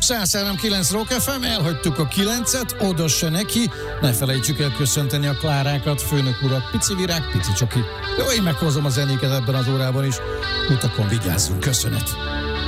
103.9 Rock FM, elhagytuk a 9-et, oda se neki. Ne felejtsük el köszönteni a Klárákat, főnök urak, pici virág, pici csoki. Jó, én meghozom a zenéket ebben az órában is. Utakon vigyázzunk, köszönet!